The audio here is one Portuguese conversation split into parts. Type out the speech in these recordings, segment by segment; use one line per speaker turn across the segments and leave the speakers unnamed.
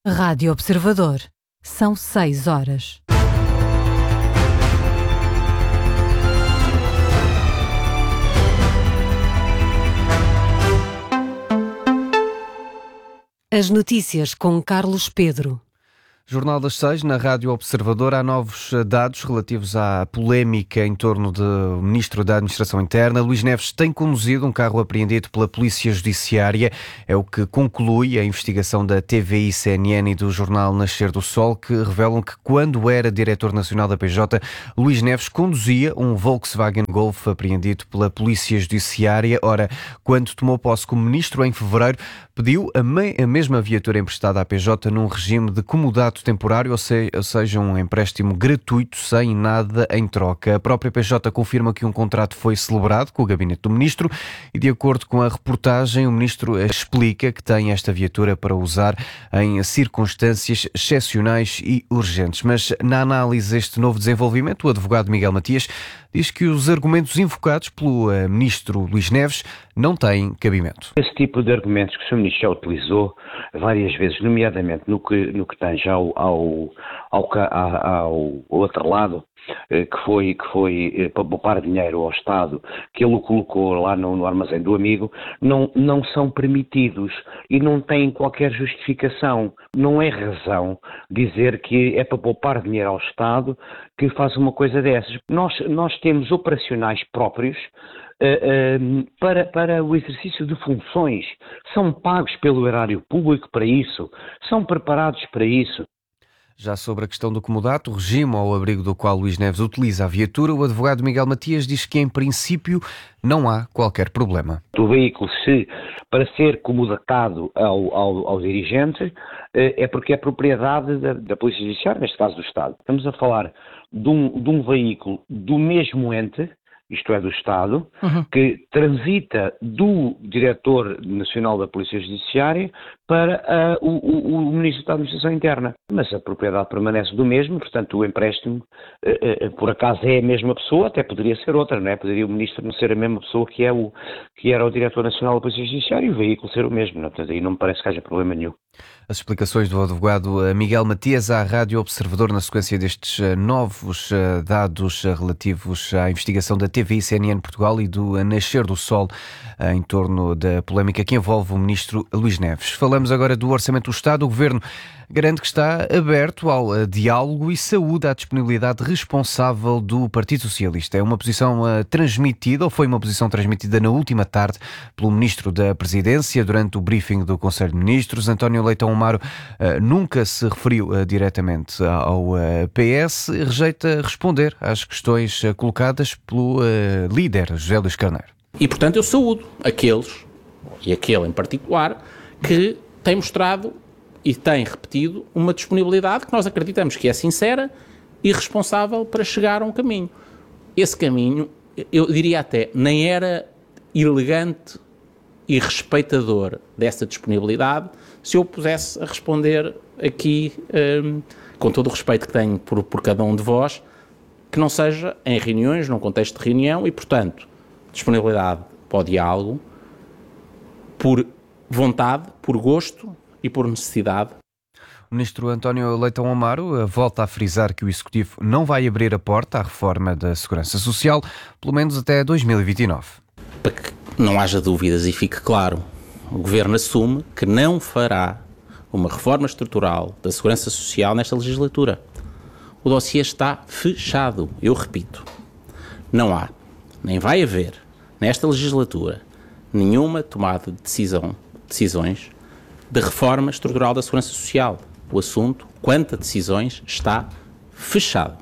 Rádio Observador. São 6 horas. As notícias com Carlos Pedro.
Jornal das 6, na Rádio Observador, há novos dados relativos à polémica em torno do Ministro da Administração Interna. Luís Neves tem conduzido um carro apreendido pela Polícia Judiciária. É o que conclui a investigação da TVI, CNN e do jornal Nascer do Sol, que revelam que quando era diretor nacional da PJ, Luís Neves conduzia um Volkswagen Golf apreendido pela Polícia Judiciária. Ora, quando tomou posse como ministro em fevereiro, pediu a mesma viatura emprestada à PJ num regime de comodato temporário, ou seja, um empréstimo gratuito, sem nada em troca. A própria PJ confirma que um contrato foi celebrado com o gabinete do ministro e, de acordo com a reportagem, o ministro explica que tem esta viatura para usar em circunstâncias excepcionais e urgentes. Mas, na análise deste novo desenvolvimento, o advogado Miguel Matias diz que os argumentos invocados pelo ministro Luís Neves não têm cabimento.
Esse tipo de argumentos que o Sr. Ministro já utilizou várias vezes, nomeadamente no que tange ao outro lado, que foi para poupar dinheiro ao Estado, que ele o colocou lá no armazém do amigo, não são permitidos e não têm qualquer justificação. Não é razão dizer que é para poupar dinheiro ao Estado que faz uma coisa dessas. Nós temos operacionais próprios para o exercício de funções. São pagos pelo erário público para isso, são preparados para isso.
Já sobre a questão do comodato, o regime ao abrigo do qual Luís Neves utiliza a viatura, o advogado Miguel Matias diz que, em princípio, não há qualquer problema.
O veículo, para ser comodatado ao dirigente, é porque é propriedade da Polícia Judiciária, neste caso do Estado. Estamos a falar de um veículo do mesmo ente, isto é, do Estado, que transita do Diretor Nacional da Polícia Judiciária para o Ministro da Administração Interna. Mas a propriedade permanece do mesmo, portanto o empréstimo, por acaso é a mesma pessoa, até poderia ser outra, não é? Poderia o Ministro não ser a mesma pessoa que era o Diretor Nacional da Polícia Judiciária e o veículo ser o mesmo, não? Portanto, aí não me parece que haja problema nenhum.
As explicações do advogado Miguel Matias à Rádio Observador na sequência destes novos dados relativos à investigação da TVI, CNN Portugal e do Nascer do Sol em torno da polémica que envolve o ministro Luís Neves. Falamos agora do Orçamento do Estado. O Governo garante que está aberto ao diálogo e saúde à disponibilidade responsável do Partido Socialista. É uma posição transmitida, ou foi uma posição transmitida na última tarde pelo Ministro da Presidência durante o briefing do Conselho de Ministros. António Leitão Amaro nunca se referiu diretamente ao PS e rejeita responder às questões colocadas pelo líder José Luís Carneiro.
E, portanto, eu saúdo aqueles, e aquele em particular, que tem mostrado e tem repetido uma disponibilidade que nós acreditamos que é sincera e responsável para chegar a um caminho. Esse caminho, eu diria até, nem era elegante e respeitador dessa disponibilidade se eu pusesse a responder aqui, com todo o respeito que tenho por cada um de vós, que não seja em reuniões, num contexto de reunião e, portanto, disponibilidade para o diálogo, por vontade, por gosto e por necessidade.
O ministro António Leitão Amaro volta a frisar que o Executivo não vai abrir a porta à reforma da Segurança Social, pelo menos até 2029.
Para que não haja dúvidas e fique claro, o Governo assume que não fará uma reforma estrutural da Segurança Social nesta legislatura. O dossiê está fechado, eu repito. Não há, nem vai haver, nesta legislatura, nenhuma tomada de decisões de reforma estrutural da Segurança Social. O assunto, quanto a decisões, está fechado.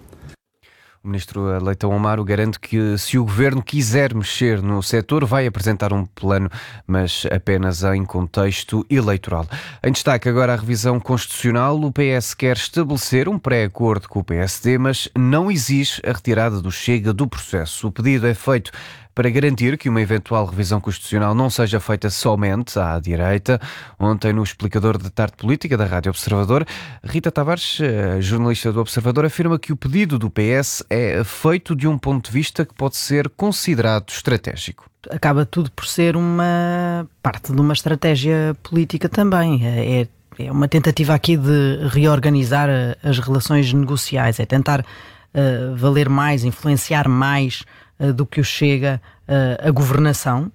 O ministro Leitão Amaro garante que, se o Governo quiser mexer no setor, vai apresentar um plano, mas apenas em contexto eleitoral. Em destaque agora a revisão constitucional. O PS quer estabelecer um pré-acordo com o PSD, mas não exige a retirada do Chega do processo. O pedido é feito para garantir que uma eventual revisão constitucional não seja feita somente à direita. Ontem, no explicador da tarde política da Rádio Observador, Rita Tavares, jornalista do Observador, afirma que o pedido do PS é feito de um ponto de vista que pode ser considerado estratégico.
Acaba tudo por ser uma parte de uma estratégia política também. É é uma tentativa aqui de reorganizar as relações negociais, é tentar valer mais, influenciar mais do que o Chega a governação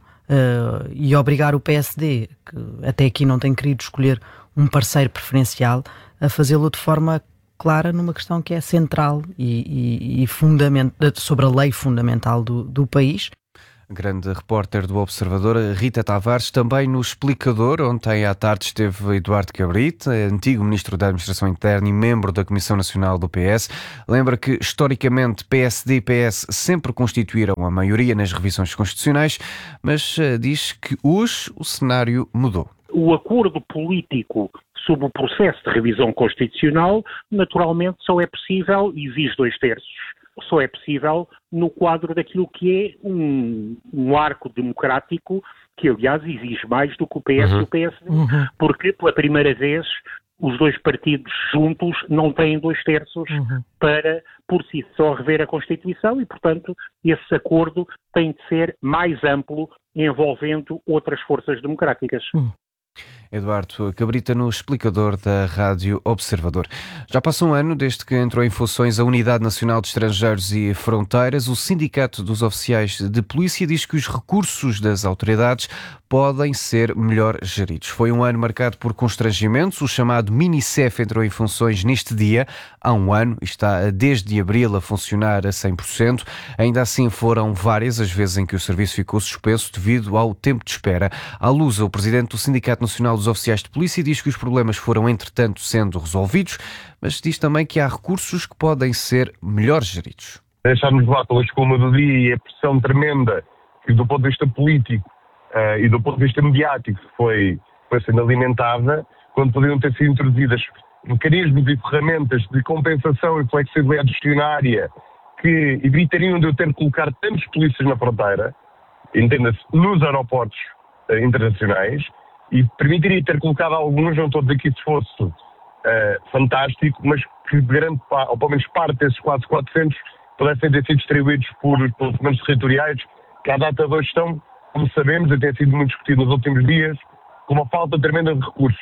e obrigar o PSD, que até aqui não tem querido escolher um parceiro preferencial, a fazê-lo de forma clara numa questão que é central e sobre a lei fundamental do país.
Grande repórter do Observador, Rita Tavares, também no Explicador. Ontem à tarde esteve Eduardo Cabrita, antigo Ministro da Administração Interna e membro da Comissão Nacional do PS. Lembra que, historicamente, PSD e PS sempre constituíram a maioria nas revisões constitucionais, mas diz que hoje o cenário mudou.
O acordo político sobre o processo de revisão constitucional, naturalmente, só é possível, e exige 2/3. Só é possível no quadro daquilo que é um arco democrático que, aliás, exige mais do que o PS e o PSD, porque, pela primeira vez, os dois partidos juntos não têm 2/3 para, por si só, rever a Constituição e, portanto, esse acordo tem de ser mais amplo, envolvendo outras forças democráticas.
Eduardo Cabrita no Explicador da Rádio Observador. Já passa um ano desde que entrou em funções a Unidade Nacional de Estrangeiros e Fronteiras. O Sindicato dos Oficiais de Polícia diz que os recursos das autoridades podem ser melhor geridos. Foi um ano marcado por constrangimentos. O chamado Minicef entrou em funções neste dia, há um ano, e está desde abril a funcionar a 100%. Ainda assim foram várias as vezes em que o serviço ficou suspenso devido ao tempo de espera. À Lusa, o presidente do Sindicato Nacional dos Oficiais de Polícia diz que os problemas foram entretanto sendo resolvidos, mas diz também que há recursos que podem ser melhor geridos.
Deixámos lá pela escuma do dia e a pressão tremenda que do ponto de vista político e do ponto de vista mediático foi sendo alimentada, quando poderiam ter sido introduzidas mecanismos e ferramentas de compensação e flexibilidade gestionária que evitariam de eu ter de colocar tantos polícias na fronteira, entenda-se, nos aeroportos internacionais, e permitiria ter colocado alguns, não estou a dizer que isso fosse fantástico, mas que grande ou pelo menos parte desses quase 400 pudessem ter sido distribuídos por comandos territoriais, que à data de hoje estão, como sabemos, e tem sido muito discutido nos últimos dias, com uma falta tremenda de recursos.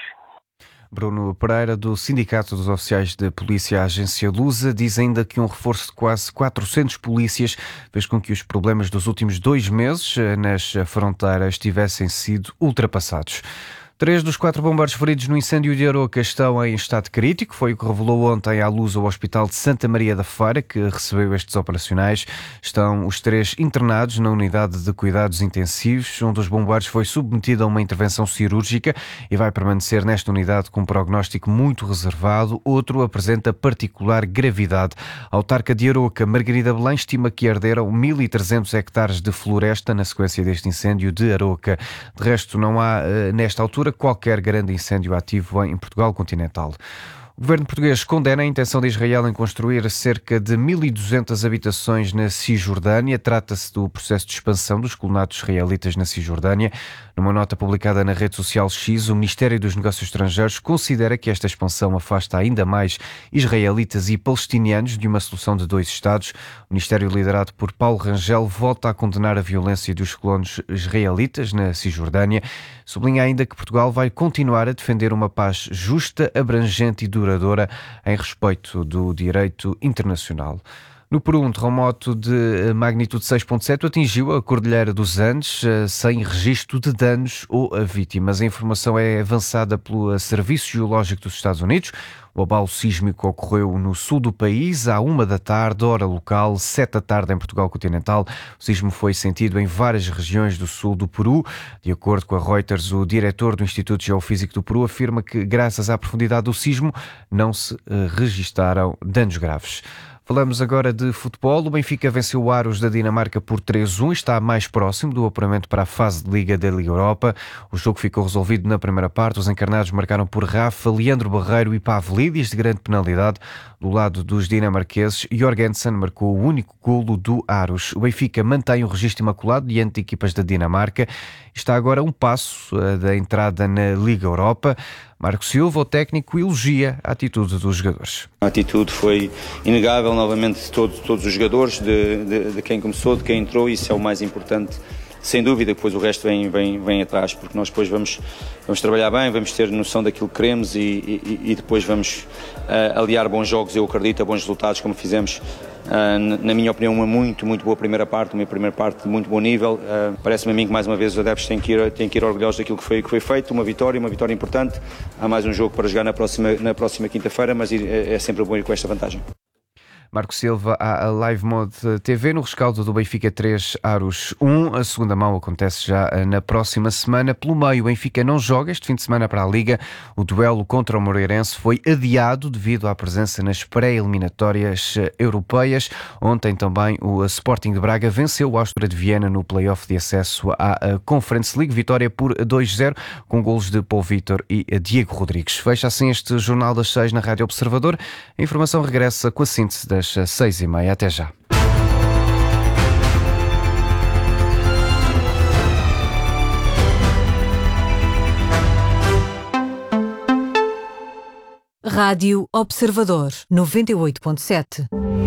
Bruno Pereira, do Sindicato dos Oficiais de Polícia, a agência Lusa, diz ainda que um reforço de quase 400 polícias fez com que os problemas dos últimos 2 meses nas fronteiras tivessem sido ultrapassados. 3 dos 4 bombeiros feridos no incêndio de Aroca estão em estado crítico. Foi o que revelou ontem à luz o Hospital de Santa Maria da Feira, que recebeu estes operacionais. Estão os 3 internados na unidade de cuidados intensivos. Um dos bombeiros foi submetido a uma intervenção cirúrgica e vai permanecer nesta unidade com um prognóstico muito reservado. Outro apresenta particular gravidade. A autarca de Aroca, Margarida Belém, estima que arderam 1.300 hectares de floresta na sequência deste incêndio de Aroca. De resto, não há, nesta altura, qualquer grande incêndio ativo em Portugal continental. O governo português condena a intenção de Israel em construir cerca de 1.200 habitações na Cisjordânia. Trata-se do processo de expansão dos colonatos israelitas na Cisjordânia. Numa nota publicada na rede social X, o Ministério dos Negócios Estrangeiros considera que esta expansão afasta ainda mais israelitas e palestinianos de uma solução de 2 Estados. O Ministério, liderado por Paulo Rangel, volta a condenar a violência dos colonos israelitas na Cisjordânia. Sublinha ainda que Portugal vai continuar a defender uma paz justa, abrangente e duradoura em respeito do direito internacional. No Peru, um terremoto de magnitude 6.7 atingiu a Cordilheira dos Andes, sem registro de danos ou vítimas. A informação é avançada pelo Serviço Geológico dos Estados Unidos. O abalo sísmico ocorreu no sul do país, à 1 da tarde, hora local, 7 da tarde em Portugal continental. O sismo foi sentido em várias regiões do sul do Peru. De acordo com a Reuters, o diretor do Instituto Geofísico do Peru afirma que, graças à profundidade do sismo, não se registaram danos graves. Falamos agora de futebol. O Benfica venceu o Aros da Dinamarca por 3-1 e está mais próximo do apuramento para a fase de Liga da Liga Europa. O jogo ficou resolvido na primeira parte. Os encarnados marcaram por Rafa, Leandro Barreiro e Pavlidis de grande penalidade. Do lado dos dinamarqueses, Jorgensen marcou o único golo do Aros. O Benfica mantém o registro imaculado diante de equipas da Dinamarca. Está agora um passo da entrada na Liga Europa. Marco Silva, o técnico, elogia a atitude dos jogadores.
A atitude foi inegável, novamente, de todos os jogadores, de quem começou, de quem entrou. Isso é o mais importante sem dúvida, depois o resto vem atrás, porque nós depois vamos trabalhar bem, vamos ter noção daquilo que queremos e depois vamos aliar bons jogos, eu acredito, a bons resultados, como fizemos. Na minha opinião, uma muito boa primeira parte de muito bom nível. Parece-me a mim que mais uma vez os adeptos têm que ir orgulhosos daquilo que foi feito, uma vitória importante. Há mais um jogo para jogar na próxima quinta-feira, mas é sempre bom ir com esta vantagem.
Marco Silva, à Live Mode TV, no rescaldo do Benfica 3, Aros 1. A segunda mão acontece já na próxima semana. Pelo meio, o Benfica não joga este fim de semana para a Liga. O duelo contra o Moreirense foi adiado devido à presença nas pré-eliminatórias europeias. Ontem também o Sporting de Braga venceu o Áustria de Viena no play-off de acesso à Conference League. Vitória por 2-0, com golos de Paul Vítor e Diego Rodrigues. Fecha assim este Jornal das 6 na Rádio Observador. A informação regressa com a síntese das 6h30. Até já.
Rádio Observador 98.7.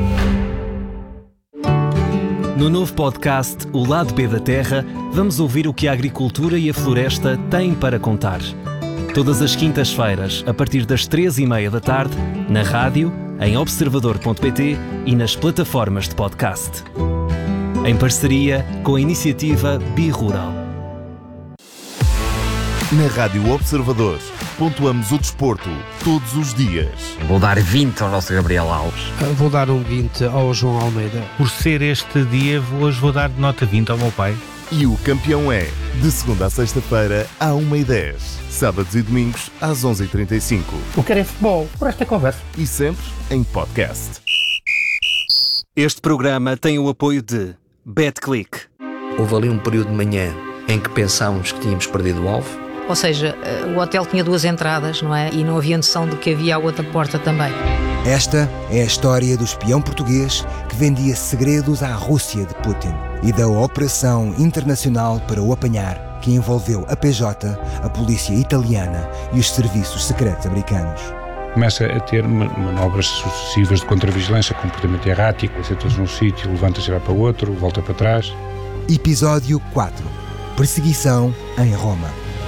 No novo podcast O Lado B da Terra, vamos ouvir o que a agricultura e a floresta têm para contar. Todas as quintas-feiras, a partir das 3h30 da tarde, na rádio, em observador.pt e nas plataformas de podcast. Em parceria com a iniciativa Bi-Rural.
Na Rádio Observador, pontuamos o desporto todos os dias.
Vou dar 20 ao nosso Gabriel Alves.
Vou dar um 20 ao João Almeida.
Por ser este dia, hoje vou dar nota 20 ao meu pai.
E o campeão é, de segunda a sexta-feira, à 1h10. Sábados e domingos, às 11h35.
O que é futebol, por esta conversa.
E sempre em podcast.
Este programa tem o apoio de BetClick.
Houve ali um período de manhã em que pensámos que tínhamos perdido o alvo.
Ou seja, o hotel tinha 2 entradas, não é? E não havia noção de que havia a outra porta também.
Esta é a história do espião português que vendia segredos à Rússia de Putin e da operação internacional para o apanhar, que envolveu a PJ, a polícia italiana e os serviços secretos americanos.
Começa a ter manobras sucessivas de contravigilância, comportamento errático, sentas num sítio, levanta-se, vai para outro, volta para trás.
Episódio 4. Perseguição em Roma.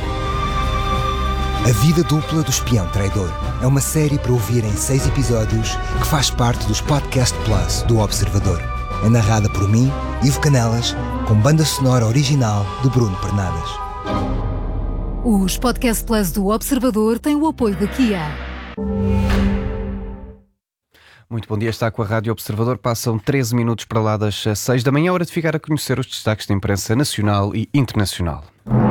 A vida dupla do espião traidor é uma série para ouvir em 6 episódios que faz parte dos Podcast Plus do Observador. É narrada por mim, Ivo Canelas, com banda sonora original de Bruno Pernadas.
Os Podcast Plus do Observador têm o apoio da Kia.
Muito bom dia, está com a Rádio Observador. Passam 13 minutos para lá das 6 da manhã, hora de ficar a conhecer os destaques da imprensa nacional e internacional.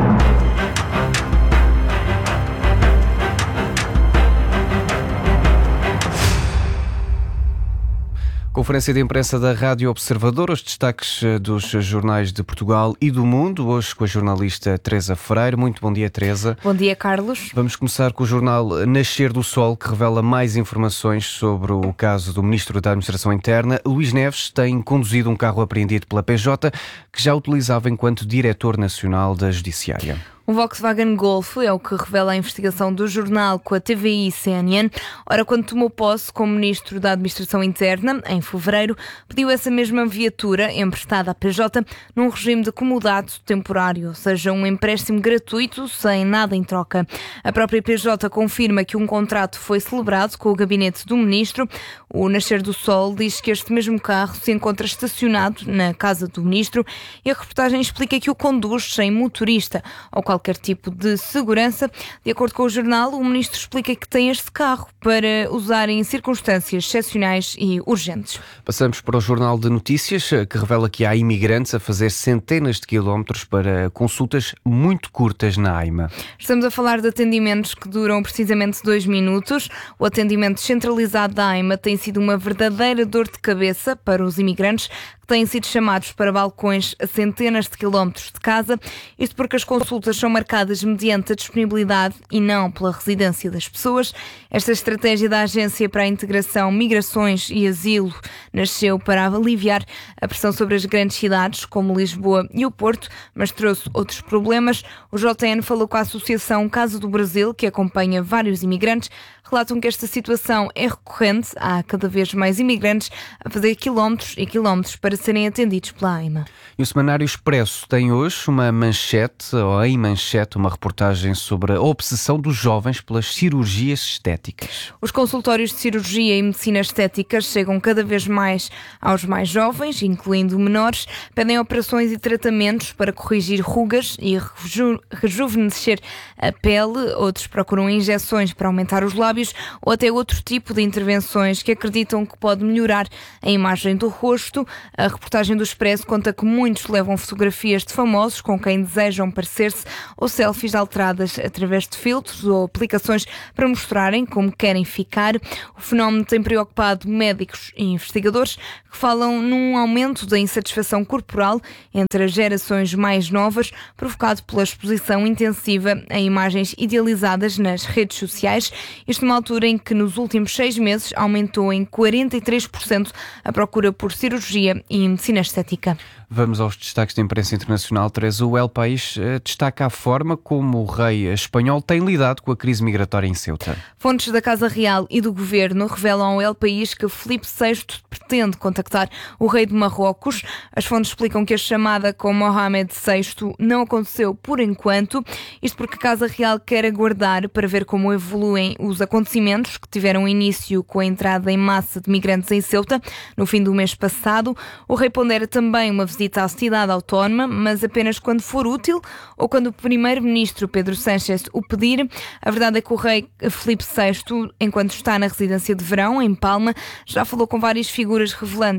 Conferência de imprensa da Rádio Observador, os destaques dos jornais de Portugal e do mundo, hoje com a jornalista Teresa Freire. Muito bom dia, Teresa.
Bom dia, Carlos.
Vamos começar com o jornal Nascer do Sol, que revela mais informações sobre o caso do Ministro da Administração Interna. Luís Neves tem conduzido um carro apreendido pela PJ, que já utilizava enquanto Diretor Nacional da Judiciária.
Um Volkswagen Golf é o que revela a investigação do jornal com a TVI e CNN. Ora, quando tomou posse como Ministro da Administração Interna, em fevereiro, pediu essa mesma viatura emprestada à PJ num regime de comodato temporário, ou seja, um empréstimo gratuito sem nada em troca. A própria PJ confirma que um contrato foi celebrado com o gabinete do Ministro. O Nascer do Sol diz que este mesmo carro se encontra estacionado na casa do Ministro e a reportagem explica que o conduz sem motorista ou qualquer tipo de segurança. De acordo com o jornal, o Ministro explica que tem este carro para usar em circunstâncias excepcionais e urgentes.
Passamos para o Jornal de Notícias, que revela que há imigrantes a fazer centenas de quilómetros para consultas muito curtas na AIMA.
Estamos a falar de atendimentos que duram precisamente 2 minutos. O atendimento centralizado da AIMA tem sido uma verdadeira dor de cabeça para os imigrantes que têm sido chamados para balcões a centenas de quilómetros de casa. Isto porque as consultas são marcadas mediante a disponibilidade e não pela residência das pessoas. Esta estratégia da Agência para a Integração, Migrações e Asilo nasceu para aliviar a pressão sobre as grandes cidades, como Lisboa e o Porto, mas trouxe outros problemas. O JN falou com a Associação Casa do Brasil, que acompanha vários imigrantes. Relatam que esta situação é recorrente. Há cada vez mais imigrantes a fazer quilómetros e quilómetros para serem atendidos pela AIMA.
E o Semanário Expresso tem hoje uma manchete, ou em manchete, uma reportagem sobre a obsessão dos jovens pelas cirurgias estéticas.
Os consultórios de cirurgia e medicina estética chegam cada vez mais aos mais jovens, incluindo menores, pedem operações e tratamentos para corrigir rugas e rejuvenescer a pele, outros procuram injeções para aumentar os lábios ou até outro tipo de intervenções que acreditam que pode melhorar a imagem do rosto. A reportagem do Expresso conta que muitos levam fotografias de famosos com quem desejam parecer-se ou selfies alteradas através de filtros ou aplicações para mostrarem como querem ficar. O fenómeno tem preocupado médicos e investigadores que falam num aumento da insatisfação corporal entre as gerações mais novas, provocado pela exposição intensiva a imagens idealizadas nas redes sociais. Isto numa altura em que nos últimos 6 meses aumentou em 43% a procura por cirurgia e medicina estética.
Vamos aos destaques da imprensa internacional. Teresa, o El País destaca a forma como o rei espanhol tem lidado com a crise migratória em Ceuta.
Fontes da Casa Real e do Governo revelam ao El País que Filipe VI pretende contactar o rei de Marrocos. As fontes explicam que a chamada com Mohamed VI não aconteceu por enquanto, isto porque a Casa Real quer aguardar para ver como evoluem os acontecimentos que tiveram início com a entrada em massa de migrantes em Ceuta no fim do mês passado. O rei pondera também uma visita à cidade autónoma, mas apenas quando for útil ou quando o primeiro-ministro Pedro Sánchez o pedir. A verdade é que o rei Filipe VI, enquanto está na residência de verão, em Palma, já falou com várias figuras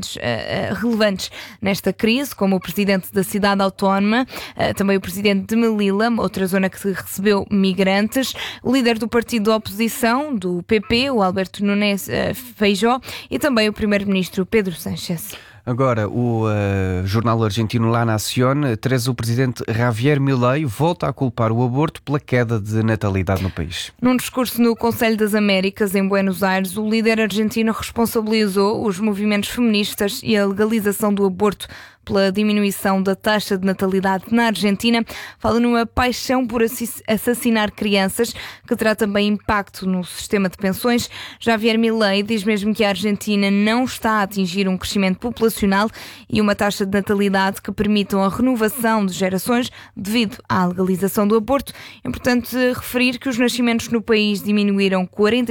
relevantes nesta crise, como o presidente da cidade autónoma, também o presidente de Melilla, outra zona que recebeu migrantes, o líder do partido da oposição, do PP, o Alberto Núñez Feijóo, e também o primeiro-ministro Pedro Sánchez.
Agora, o jornal argentino La Nación traz o presidente Javier Milei volta a culpar o aborto pela queda de natalidade no país.
Num discurso no Conselho das Américas, em Buenos Aires, o líder argentino responsabilizou os movimentos feministas e a legalização do aborto pela diminuição da taxa de natalidade na Argentina. Fala numa paixão por assassinar crianças, que terá também impacto no sistema de pensões. Javier Milei diz mesmo que a Argentina não está a atingir um crescimento populacional e uma taxa de natalidade que permitam a renovação de gerações devido à legalização do aborto. É importante referir que os nascimentos no país diminuíram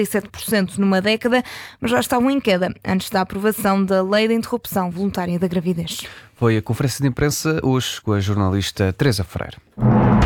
47% numa década, mas já estavam em queda antes da aprovação da Lei de Interrupção Voluntária da Gravidez.
Foi a conferência de imprensa hoje com a jornalista Teresa Freire.